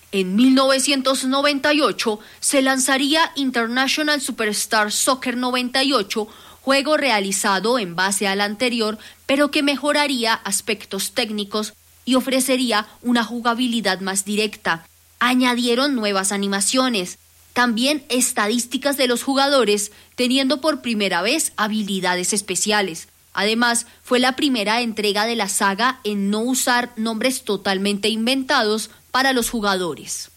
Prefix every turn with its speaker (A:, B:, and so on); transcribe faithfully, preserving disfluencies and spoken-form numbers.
A: En mil novecientos noventa y ocho se lanzaría International Superstar Soccer noventa y ocho, juego realizado en base al anterior, pero que mejoraría aspectos técnicos y ofrecería una jugabilidad más directa. Añadieron nuevas animaciones, también estadísticas de los jugadores, teniendo por primera vez habilidades especiales. Además, fue la primera entrega de la saga en no usar nombres totalmente inventados para los jugadores.